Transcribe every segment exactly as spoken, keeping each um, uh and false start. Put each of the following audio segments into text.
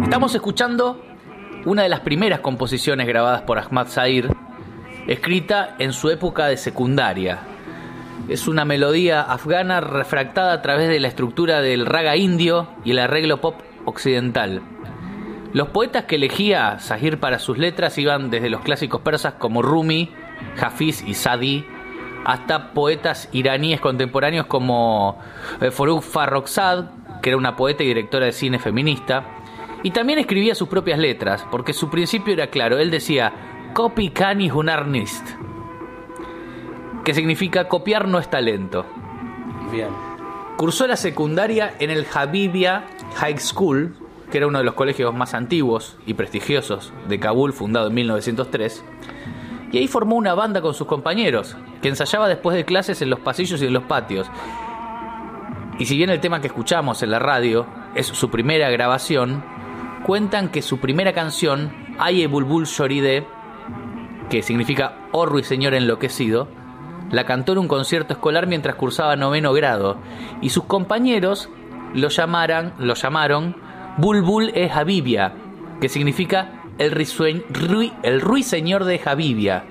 Estamos escuchando una de las primeras composiciones grabadas por Ahmad Zahir, escrita en su época de secundaria. Es una melodía afgana refractada a través de la estructura del raga indio y el arreglo pop occidental. Los poetas que elegía Zahir para sus letras iban desde los clásicos persas como Rumi, Hafiz y Sadi, hasta poetas iraníes contemporáneos como Forugh Farrokhzad, que era una poeta y directora de cine feminista, y también escribía sus propias letras, porque su principio era claro. Él decía "Copy kani hunar nist", que significa copiar no es talento. Bien. Cursó la secundaria en el Habibia High School, que era uno de los colegios más antiguos y prestigiosos de Kabul, fundado en mil novecientos tres, y ahí formó una banda con sus compañeros, que ensayaba después de clases en los pasillos y en los patios. Y si bien el tema que escuchamos en la radio es su primera grabación, cuentan que su primera canción, Aye Bulbul Shoride, que significa "Oh ruiseñor enloquecido", la cantó en un concierto escolar mientras cursaba noveno grado, y sus compañeros lo, llamaran, lo llamaron Bulbul e Habibia, que significa el, risue, rui, el ruiseñor de Habibia.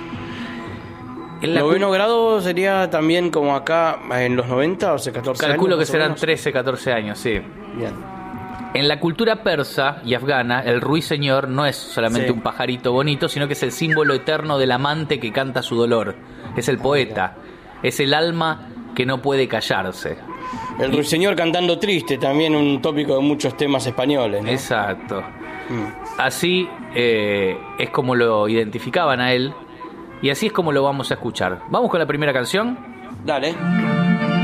En la noveno cu- grado sería también como acá en los noventa, o sea, catorce años. Calculo que serán trece, catorce años, sí. Bien. En la cultura persa y afgana, el ruiseñor no es solamente sí. un pajarito bonito, sino que es el símbolo eterno del amante que canta su dolor. Es el poeta, es el alma que no puede callarse. El ruiseñor cantando triste, también un tópico de muchos temas españoles, ¿no? Exacto. Mm. Así eh, es como lo identificaban a él, y así es como lo vamos a escuchar. ¿Vamos con la primera canción? Dale.